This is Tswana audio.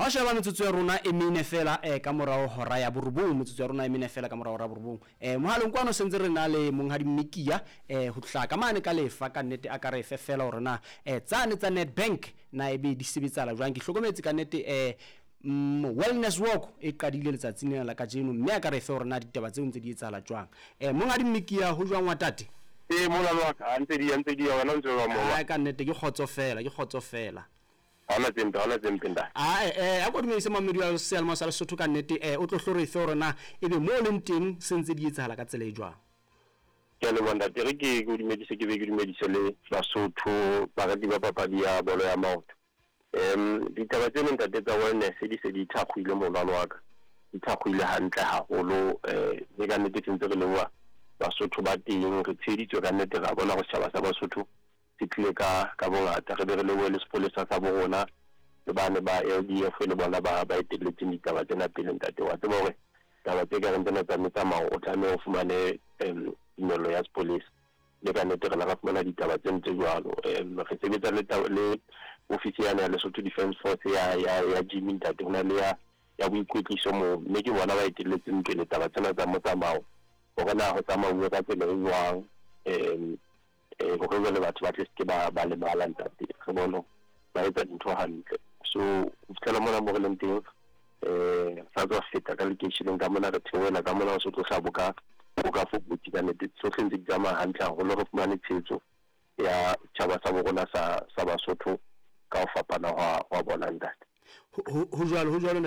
Ha sheba metsotso ya rona e mine fela ka morao hora ya borobong metsotso ya rona e mine fela ka morao hora ya borobong mohalong kwano sentse re na le monghadi Mmikiya ho tla ka mane ka lefa ka nnete a ka re fe fela hore na tsane tsa Nedbank na e be di sebetsala jwang ke hlokometse ka nnete wellness walk e qadile letsatsing lena la kajeno mme a ka re fe hore na ditaba tseo ntse di etsala jwang monghadi Mmikiya ho jwang wa tate mona lwa ntse di wena ntse wa mo ka nnete ke kgotsofela ana tsempe a go dumedise mamedi wa selma sa Lesotho ka nnete o tlo hlore fe hore na ebe mo le nteng sentse di etsala ka tsela e jwang ke le bonda tere ke go dumedise ke be ke dumedise le Basotho ba ga di ba papadi ya bolo ya maoto ditaba tse neng tate tsa wellness di se di thakgwile monwana wa ka di thakgwile hantle haholo le ka nnete ntse re lewa Basotho ba teng re tsheditswe ka nnete ra bona go shaba sa Basotho tlile ka bongata re be re le le sepolesa sa borona le bane ba LDF le bona ba etelletseng ditaba tsena pele ntate wa tseba hore taba tse ka re ntse tsa metsamao o tlameha ho fumane dinolo ya sepolesa le ka nnete re la ra fumana ditaba tse ntse jwalo re sebetsa le ofisi ya Lesotho Defence Force ya Jimmy ntate hona le ya boikwetliso mo mme ke bona ba etelletseng pele taba tsena tsa motsamao hore na ho tsamauwe ka tsela e jwang go go le batho ba tle ba le bala ntate re bona ba etsa dintho hantle so o tsela mona mo re leng teng sa tswa feta ka location ka mona re theola ka mona so tlo saboka ka fokotsi ka nnete tsohle ntse di tsamaya hantle haholo re fumane tshetso ya tjhaba sa borona sa Basotho ka ho fapana wa bona ntate ho jwalo